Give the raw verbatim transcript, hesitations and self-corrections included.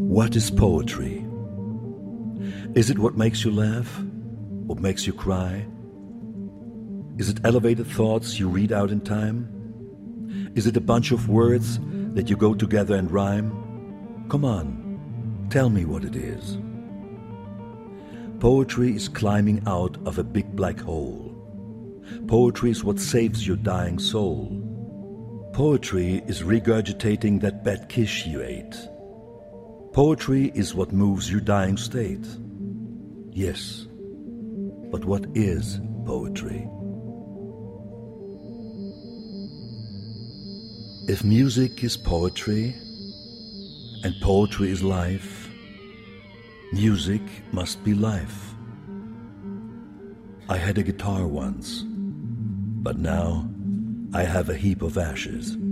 What is poetry? Is it what makes you laugh? What makes you cry? Is it elevated thoughts you read out in time? Is it a bunch of words that you go together and rhyme? Come on, tell me what it is. Poetry is climbing out of a big black hole. Poetry is what saves your dying soul. Poetry is regurgitating that bad kish you ate. Poetry is what moves your dying state. Yes, but what is poetry? If music is poetry, and poetry is life, music must be life. I had a guitar once, but now I have a heap of ashes.